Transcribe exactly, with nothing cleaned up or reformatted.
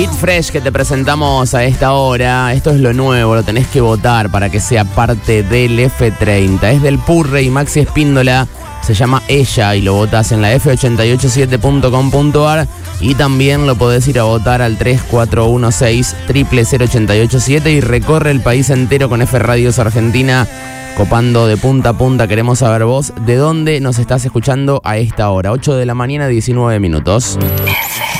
Hit Fresh que te presentamos a esta hora. Esto es lo nuevo, lo tenés que votar para que sea parte del F treinta. Es del Purre y Maxi Espíndola. Se llama Ella y lo votás en la efe ochenta y ocho siete punto com punto ar y también lo podés ir a votar al tres cuatro uno seis cero cero cero ocho ocho siete y recorre el país entero con F Radios Argentina, copando de punta a punta. Queremos saber vos de dónde nos estás escuchando a esta hora. ocho de la mañana, diecinueve minutos.